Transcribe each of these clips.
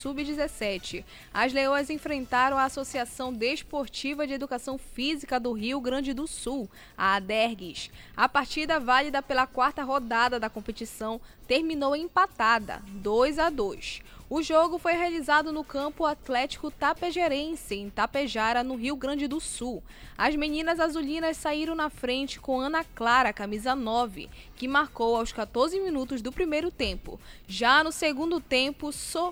Sub-17. As Leoas enfrentaram a Associação Desportiva de Educação Física do Rio Grande do Sul, a ADERGS. A partida, válida pela quarta rodada da competição, terminou empatada, 2-2. O jogo foi realizado no campo Atlético Tapejerense, em Tapejara, no Rio Grande do Sul. As meninas azulinas saíram na frente com Ana Clara, camisa 9, que marcou aos 14 minutos do primeiro tempo. Já no segundo tempo,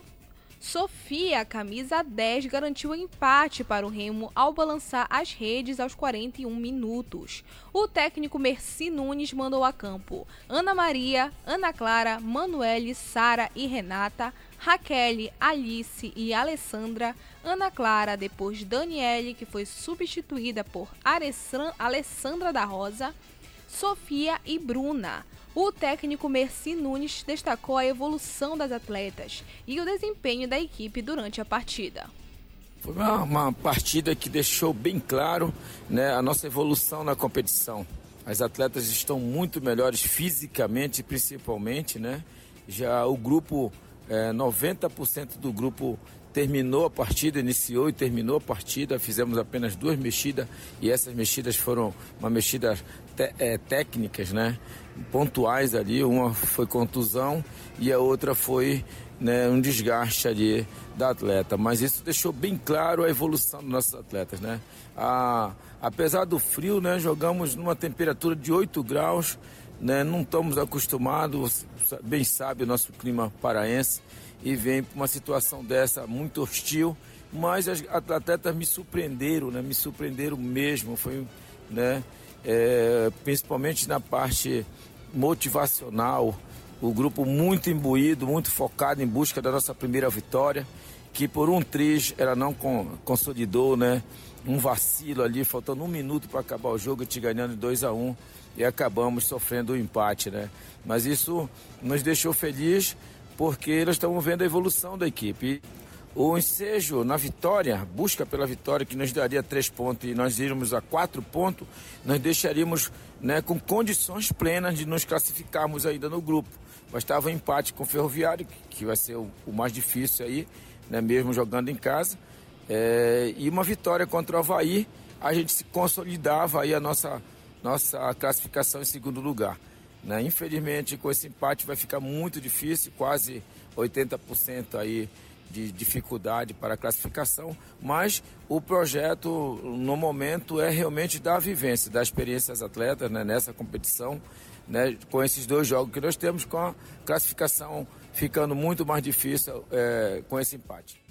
Sofia, camisa 10, garantiu o empate para o Remo ao balançar as redes aos 41 minutos. O técnico Merci Nunes mandou a campo Ana Maria, Ana Clara, Manuele, Sara e Renata, Raquel, Alice e Alessandra, Ana Clara, depois Daniele, que foi substituída por Alessandra da Rosa, Sofia e Bruna. O técnico Merci Nunes destacou a evolução das atletas e o desempenho da equipe durante a partida. Foi uma partida que deixou bem claro, né, a nossa evolução na competição. As atletas estão muito melhores fisicamente, principalmente, né? Já o grupo, 90% do grupo terminou a partida, iniciou e terminou a partida. Fizemos apenas 2 mexidas e essas mexidas foram uma mexida técnicas, né, pontuais ali. Uma foi contusão e a outra foi, né, um desgaste ali da atleta. Mas isso deixou bem claro a evolução dos nossos atletas, né? Apesar do frio, né, jogamos numa temperatura de 8 graus, né, não estamos acostumados, bem sabe o nosso clima paraense, e vem para uma situação dessa muito hostil, mas as atletas me surpreenderam, né? Me surpreenderam mesmo, foi, né? Principalmente na parte motivacional, o grupo muito imbuído, muito focado em busca da nossa primeira vitória, que por um triz ela não consolidou, né? Um vacilo ali, faltando 1 minuto para acabar o jogo, te ganhando 2-1 e acabamos sofrendo o empate, né? Mas isso nos deixou feliz, porque nós estamos vendo a evolução da equipe. O ensejo na vitória, busca pela vitória, que nos daria 3 pontos e nós irmos a 4 pontos, nós deixaríamos, né, com condições plenas de nos classificarmos ainda no grupo. Bastava um empate com o Ferroviário, que vai ser o mais difícil aí, né, mesmo jogando em casa. E uma vitória contra o Avaí, a gente se consolidava aí a nossa classificação em segundo lugar. Né? Infelizmente, com esse empate vai ficar muito difícil, quase 80% aí de dificuldade para a classificação, mas o projeto no momento é realmente dar a vivência, dar a experiência às atletas, né, nessa competição, né, com esses 2 jogos que nós temos, com a classificação ficando muito mais difícil com esse empate.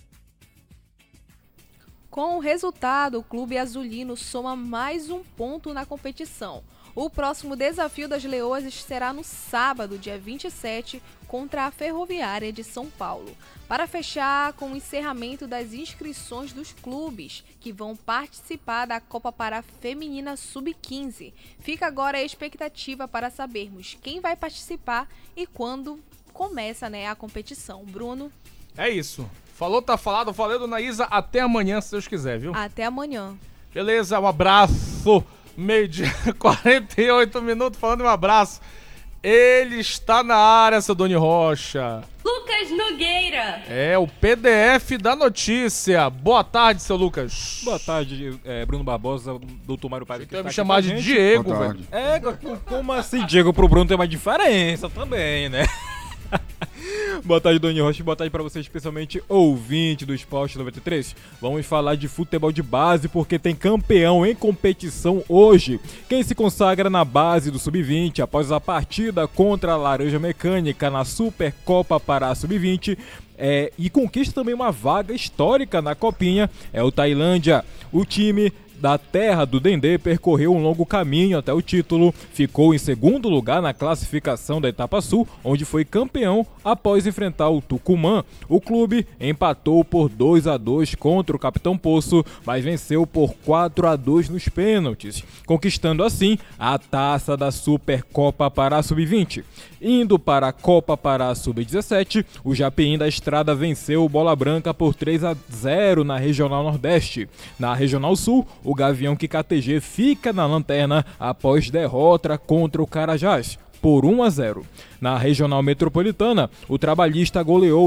Com o resultado, o Clube Azulino soma mais 1 ponto na competição. O próximo desafio das Leoas será no sábado, dia 27, contra a Ferroviária de São Paulo, para fechar com o encerramento das inscrições dos clubes que vão participar da Copa Pará Feminina Sub-15. Fica agora a expectativa para sabermos quem vai participar e quando começa, né, a competição. Bruno? É isso. Falou, tá falado. Valeu, dona Isa. Até amanhã, se Deus quiser, viu? Até amanhã. Beleza, um abraço. 12h, 48 minutos, falando um abraço. Ele está na área, seu Doni Rocha. Lucas Nogueira. É, o PDF da notícia. Boa tarde, seu Lucas. Boa tarde, Bruno Barbosa, doutor Mário Paiva. Você quer me chamar de Diego, velho? Como assim, Diego? Pro Bruno tem uma diferença também, né? Boa tarde, Doni Rocha. Boa tarde pra você, especialmente ouvinte do Esporte 93. Vamos falar de futebol de base, porque tem campeão em competição hoje. Quem se consagra na base do Sub-20 após a partida contra a Laranja Mecânica na Supercopa Pará Sub-20 e conquista também uma vaga histórica na Copinha é o Tailândia. O time da terra do Dendê percorreu um longo caminho até o título, ficou em segundo lugar na classificação da Etapa Sul, onde foi campeão após enfrentar o Tucumã. O clube empatou por 2-2 contra o Capitão Poço, mas venceu por 4-2 nos pênaltis, conquistando assim a taça da Supercopa Pará Sub-20. Indo para a Copa Pará Sub-17, o Japim da Estrada venceu o Bola Branca por 3-0 na Regional Nordeste. Na Regional Sul, o Gavião QKTG fica na lanterna após derrota contra o Carajás por 1-0. Na Regional Metropolitana, o Trabalhista goleou